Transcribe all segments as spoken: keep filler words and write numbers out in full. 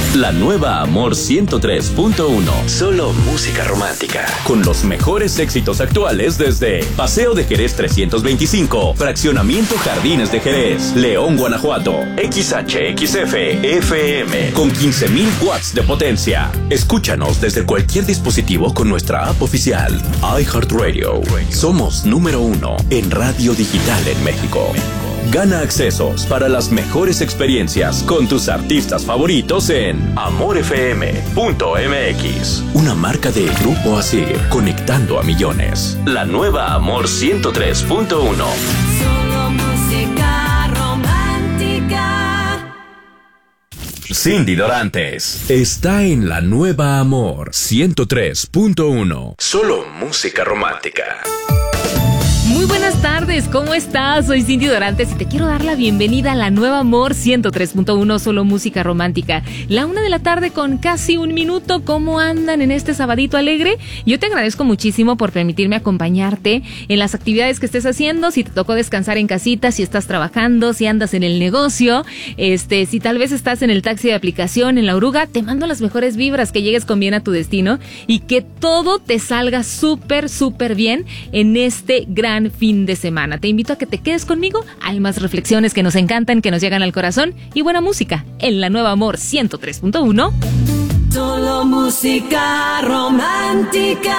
La nueva Amor ciento tres punto uno. Solo música romántica. Con los mejores éxitos actuales desde Paseo de Jerez trescientos veinticinco, Fraccionamiento Jardines de Jerez, León, Guanajuato. X H X F F M con quince mil watts de potencia. Escúchanos desde cualquier dispositivo con nuestra app oficial. iHeartRadio. Somos número uno en radio digital en México. Gana accesos para las mejores experiencias con tus artistas favoritos en amor f m punto m x. Una marca de Grupo Asir, conectando a millones. La nueva Amor ciento tres punto uno. Solo música romántica. Cindy Dorantes está en la nueva Amor ciento tres punto uno. Solo música romántica. Muy buenas tardes, ¿cómo estás? Soy Cindy Dorantes y te quiero dar la bienvenida a la nueva Amor ciento tres punto uno, solo música romántica. La una de la tarde con casi un minuto. ¿Cómo andan en este sabadito alegre? Yo te agradezco muchísimo por permitirme acompañarte en las actividades que estés haciendo. Si te tocó descansar en casita, si estás trabajando, si andas en el negocio, este, si tal vez estás en el taxi de aplicación, en la oruga, te mando las mejores vibras, que llegues con bien a tu destino y que todo te salga súper, súper bien en este gran fin de semana. Te invito a que te quedes conmigo. Hay más reflexiones que nos encantan, que nos llegan al corazón, y buena música en la nueva Amor ciento tres punto uno. Solo música romántica.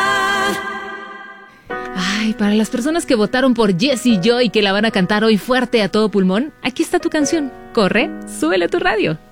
Ay, para las personas que votaron por Jessie Joy, que la van a cantar hoy fuerte a todo pulmón, aquí está tu canción. Corre, súbele a tu radio.